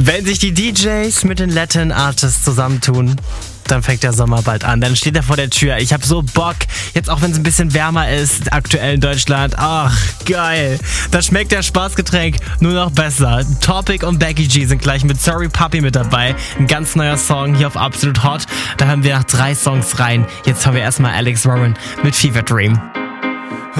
Wenn sich die DJs mit den Latin Artists zusammentun, dann fängt der Sommer bald an. Dann steht er vor der Tür. Ich habe so Bock, jetzt auch wenn es ein bisschen wärmer ist, aktuell in Deutschland. Ach, geil. Da schmeckt der Spaßgetränk nur noch besser. Topic und Becky G sind gleich mit Sorry Puppy mit dabei. Ein ganz neuer Song hier auf Absolut Hot. Da hören wir nach 3 Songs rein. Jetzt hören wir erstmal Alex Warren mit Fever Dream.